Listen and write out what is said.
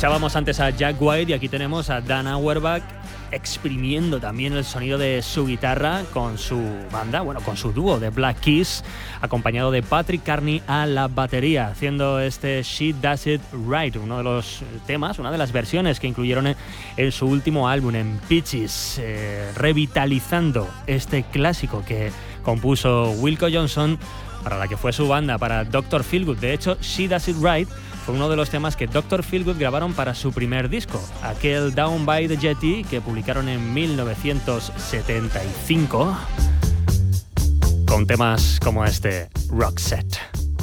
Escuchábamos antes a Jack White y aquí tenemos a Dan Auerbach exprimiendo también el sonido de su guitarra con su banda, con su dúo de Black Keys, acompañado de Patrick Carney a la batería, haciendo este She Does It Right, uno de los temas, una de las versiones que incluyeron en su último álbum, en Peaches, revitalizando este clásico que compuso Wilco Johnson para la que fue su banda, para Dr. Feelgood. De hecho, She Does It Right fue uno de los temas que Dr. Feelgood grabaron para su primer disco, aquel Down by the Jetty que publicaron en 1975, con temas como este, Roxette.